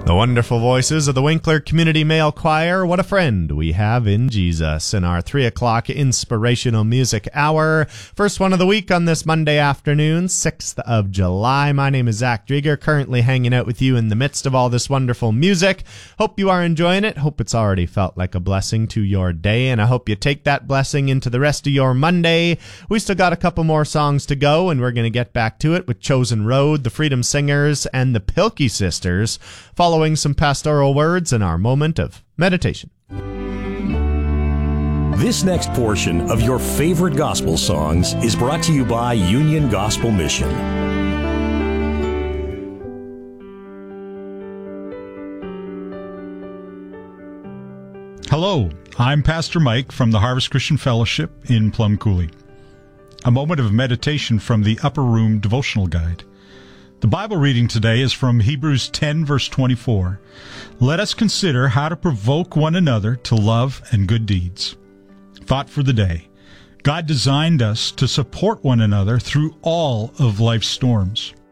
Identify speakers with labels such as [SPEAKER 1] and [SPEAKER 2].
[SPEAKER 1] The wonderful voices of the Winkler Community Male Choir. What a friend we have in Jesus in our 3 o'clock inspirational music hour. First one of the week on this Monday afternoon, 6th of July. My name is Zach Drieger, currently hanging out with you in the midst of all this wonderful music. Hope you are enjoying it. Hope it's already felt like a blessing to your day, and I hope you take that blessing into the rest of your Monday. We still got a couple more songs to go, and we're going to get back to it with Chosen Road, the Freedom Singers, and the Pilkey Sisters, following some pastoral words in our moment of meditation.
[SPEAKER 2] This next portion of your favorite gospel songs is brought to you by Union Gospel Mission.
[SPEAKER 3] Hello, I'm Pastor Mike from the Harvest Christian Fellowship in Plum Coulee. A moment of meditation from the Upper Room Devotional Guide. The Bible reading today is from Hebrews 10, verse 24. Let us consider how to provoke one another to love and good deeds. Thought for the day. God designed us to support one another through all of life's storms.